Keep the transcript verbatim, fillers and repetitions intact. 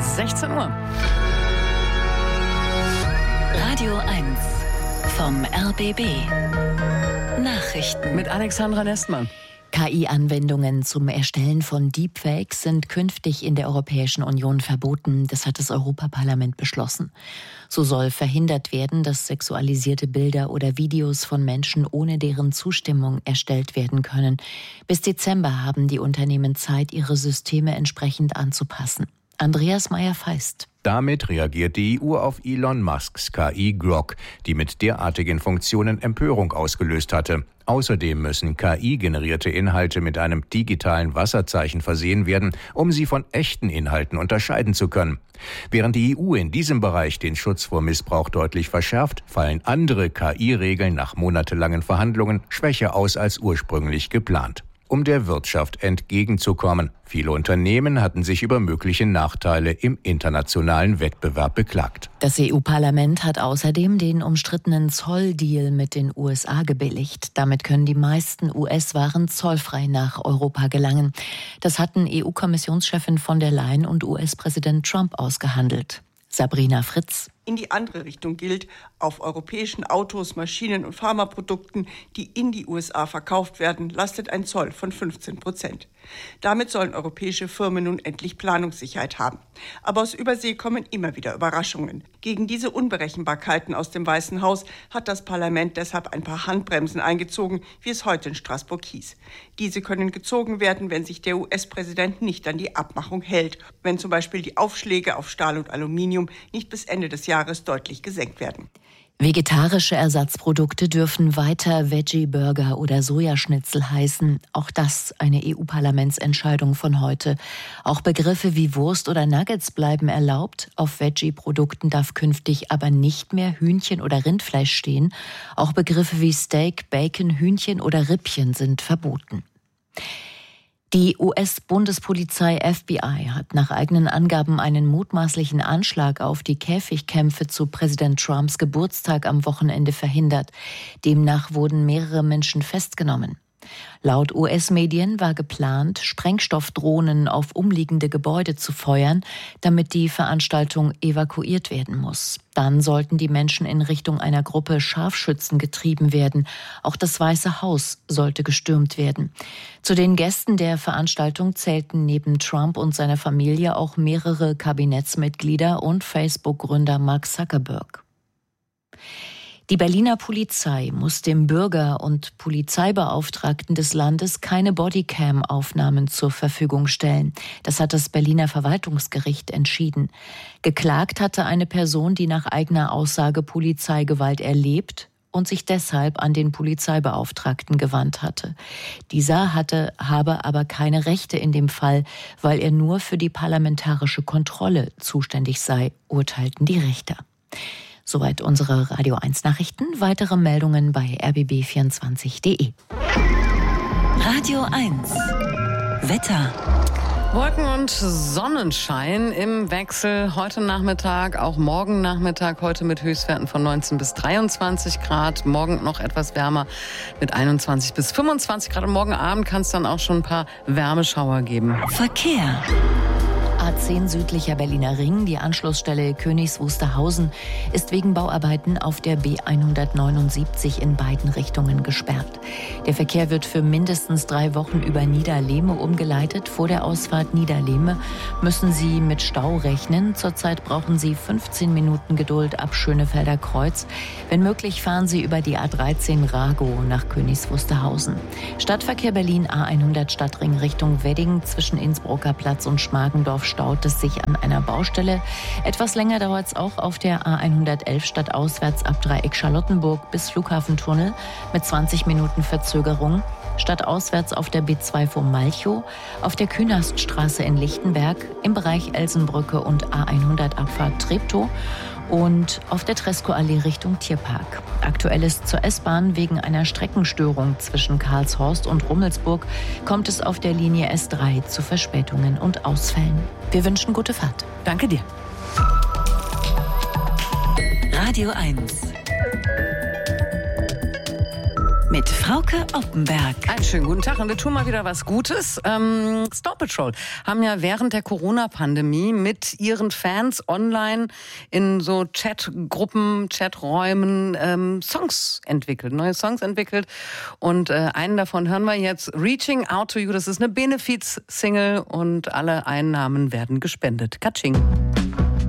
sechzehn Uhr. Radio eins vom R B B. Nachrichten mit Alexandra Nestmann. K I-Anwendungen zum Erstellen von Deepfakes sind künftig in der Europäischen Union verboten. Das hat das Europaparlament beschlossen. So soll verhindert werden, dass sexualisierte Bilder oder Videos von Menschen ohne deren Zustimmung erstellt werden können. Bis Dezember haben die Unternehmen Zeit, ihre Systeme entsprechend anzupassen. Andreas Meyer-Feist. Damit reagiert die E U auf Elon Musks K I Grok, die mit derartigen Funktionen Empörung ausgelöst hatte. Außerdem müssen K I-generierte Inhalte mit einem digitalen Wasserzeichen versehen werden, um sie von echten Inhalten unterscheiden zu können. Während die E U in diesem Bereich den Schutz vor Missbrauch deutlich verschärft, fallen andere K I-Regeln nach monatelangen Verhandlungen schwächer aus als ursprünglich geplant. Um der Wirtschaft entgegenzukommen. Viele Unternehmen hatten sich über mögliche Nachteile im internationalen Wettbewerb beklagt. Das E U-Parlament hat außerdem den umstrittenen Zolldeal mit den U S A gebilligt. Damit können die meisten U S-Waren zollfrei nach Europa gelangen. Das hatten E U-Kommissionschefin von der Leyen und U S-Präsident Trump ausgehandelt. Sabrina Fritz. In die andere Richtung gilt, auf europäischen Autos, Maschinen und Pharmaprodukten, die in die U S A verkauft werden, lastet ein Zoll von fünfzehn Prozent. Damit sollen europäische Firmen nun endlich Planungssicherheit haben. Aber aus Übersee kommen immer wieder Überraschungen. Gegen diese Unberechenbarkeiten aus dem Weißen Haus hat das Parlament deshalb ein paar Handbremsen eingezogen, wie es heute in Straßburg hieß. Diese können gezogen werden, wenn sich der U S-Präsident nicht an die Abmachung hält, wenn zum Beispiel die Aufschläge auf Stahl und Aluminium nicht bis Ende des Jahres deutlich gesenkt werden. Vegetarische Ersatzprodukte dürfen weiter Veggie-Burger oder Sojaschnitzel heißen. Auch das eine E U-Parlamentsentscheidung von heute. Auch Begriffe wie Wurst oder Nuggets bleiben erlaubt. Auf Veggie-Produkten darf künftig aber nicht mehr Hühnchen oder Rindfleisch stehen. Auch Begriffe wie Steak, Bacon, Hühnchen oder Rippchen sind verboten. Die U S-Bundespolizei F B I hat nach eigenen Angaben einen mutmaßlichen Anschlag auf die Käfigkämpfe zu Präsident Trumps Geburtstag am Wochenende verhindert. Demnach wurden mehrere Menschen festgenommen. Laut U S-Medien war geplant, Sprengstoffdrohnen auf umliegende Gebäude zu feuern, damit die Veranstaltung evakuiert werden muss. Dann sollten die Menschen in Richtung einer Gruppe Scharfschützen getrieben werden. Auch das Weiße Haus sollte gestürmt werden. Zu den Gästen der Veranstaltung zählten neben Trump und seiner Familie auch mehrere Kabinettsmitglieder und Facebook-Gründer Mark Zuckerberg. Die Berliner Polizei muss dem Bürger und Polizeibeauftragten des Landes keine Bodycam-Aufnahmen zur Verfügung stellen. Das hat das Berliner Verwaltungsgericht entschieden. Geklagt hatte eine Person, die nach eigener Aussage Polizeigewalt erlebt und sich deshalb an den Polizeibeauftragten gewandt hatte. Dieser hatte, habe aber keine Rechte in dem Fall, weil er nur für die parlamentarische Kontrolle zuständig sei, urteilten die Richter. Soweit unsere Radio eins Nachrichten. Weitere Meldungen bei r b b vierundzwanzig punkt d e. Radio eins Wetter. Wolken und Sonnenschein im Wechsel. Heute Nachmittag, auch morgen Nachmittag, heute mit Höchstwerten von neunzehn bis dreiundzwanzig Grad. Morgen noch etwas wärmer mit einundzwanzig bis fünfundzwanzig Grad. Und morgen Abend kann es dann auch schon ein paar Wärmeschauer geben. Verkehr. A zehn südlicher Berliner Ring, die Anschlussstelle Königs Wusterhausen, ist wegen Bauarbeiten auf der B hundertneunundsiebzig in beiden Richtungen gesperrt. Der Verkehr wird für mindestens drei Wochen über Niederlehme umgeleitet. Vor der Ausfahrt Niederlehme müssen Sie mit Stau rechnen. Zurzeit brauchen Sie fünfzehn Minuten Geduld ab Schönefelder Kreuz. Wenn möglich, fahren Sie über die A dreizehn Ragow nach Königs Wusterhausen. Stadtverkehr Berlin A hundert Stadtring Richtung Wedding zwischen Innsbrucker Platz und Schmargendorf staut es sich an einer Baustelle. Etwas länger dauert es auch auf der A hundertelf stadtauswärts ab Dreieck Charlottenburg bis Flughafentunnel mit zwanzig Minuten Verzögerung. Stadtauswärts auf der B zwei vor Malchow, auf der Künaststraße in Lichtenberg, im Bereich Elsenbrücke und A hundert Abfahrt Treptow und auf der Tresco-Allee Richtung Tierpark. Aktuell ist zur S-Bahn wegen einer Streckenstörung zwischen Karlshorst und Rummelsburg kommt es auf der Linie S drei zu Verspätungen und Ausfällen. Wir wünschen gute Fahrt. Danke dir. Radio eins mit Frauke Oppenberg. Einen schönen guten Tag und wir tun mal wieder was Gutes. Ähm, Snow Patrol haben ja während der Corona-Pandemie mit ihren Fans online in so Chatgruppen, Chaträumen ähm, Songs entwickelt, neue Songs entwickelt. Und äh, einen davon hören wir jetzt, Reaching Out to You. Das ist eine Benefiz-Single und alle Einnahmen werden gespendet. Katsching.